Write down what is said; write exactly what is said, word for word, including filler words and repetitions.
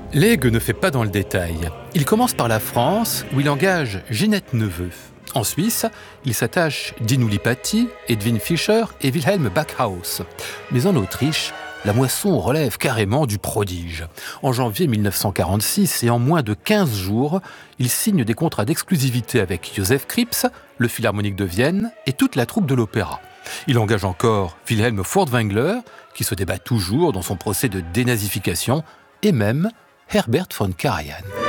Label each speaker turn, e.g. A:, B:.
A: Legge ne fait pas dans le détail. Il commence par la France, où il engage Ginette Neveu. En Suisse, il s'attache Dinu Lipatti, Edwin Fischer et Wilhelm Backhaus. Mais en Autriche, la moisson relève carrément du prodige. En janvier mille neuf cent quarante-six, et en moins de quinze jours, il signe des contrats d'exclusivité avec Joseph Krips, le Philharmonique de Vienne et toute la troupe de l'opéra. Il engage encore Wilhelm Furtwängler, qui se débat toujours dans son procès de dénazification, et même Herbert von Karajan.